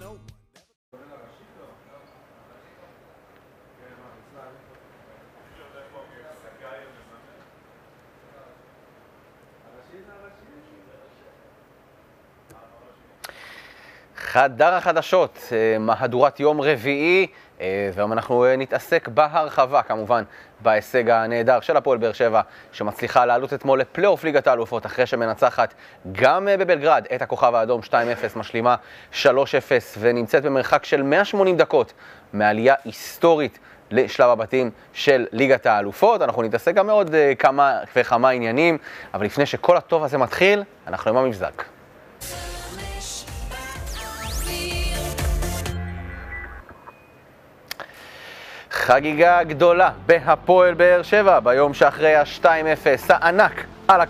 חדר החדשות, מהדורת יום רביעי, והיום אנחנו נתעסק בהרחבה, כמובן, בהישג הנהדר של הפועל באר שבע, שמצליחה לעלות אתמול לפלייאוף ליגת האלופות, אחרי שמנצחת גם בבלגרד את הכוכב האדום 2-0, משלימה 3-0, ונמצאת במרחק של 180 דקות מעלייה היסטורית לשלב הבתים של ליגת האלופות. אנחנו נתעסק גם מאוד כמה וכמה עניינים, אבל לפני שכל הטוב הזה מתחיל, אנחנו עם המבזק. חגיגה גדולה בהפועל באר שבע ביום שאחרי ה-2-0 הענק